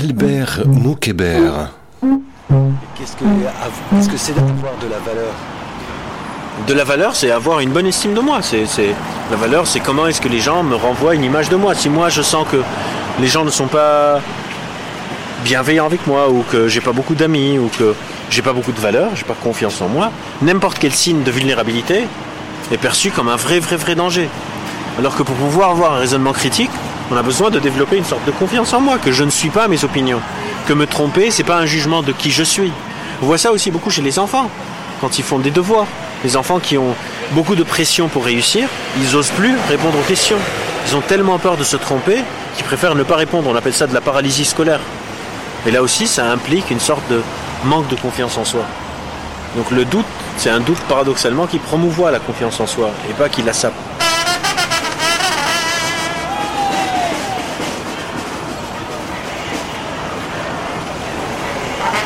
Albert Moukébert. Qu'est-ce que c'est d'avoir de la valeur ? De la valeur, c'est avoir une bonne estime de moi. La valeur, c'est comment est-ce que les gens me renvoient une image de moi. Si moi, je sens que les gens ne sont pas bienveillants avec moi, ou que j'ai pas beaucoup d'amis, ou que j'ai pas beaucoup de valeur, j'ai pas confiance en moi, n'importe quel signe de vulnérabilité est perçu comme un vrai danger. Alors que pour pouvoir avoir un raisonnement critique, on a besoin de développer une sorte de confiance en moi, que je ne suis pas mes opinions. Que me tromper, c'est pas un jugement de qui je suis. On voit ça aussi beaucoup chez les enfants, quand ils font des devoirs. Les enfants qui ont beaucoup de pression pour réussir, ils n'osent plus répondre aux questions. Ils ont tellement peur de se tromper qu'ils préfèrent ne pas répondre. On appelle ça de la paralysie scolaire. Et là aussi, ça implique une sorte de manque de confiance en soi. Donc le doute, c'est un doute paradoxalement qui promouvoit la confiance en soi et pas qui la sape.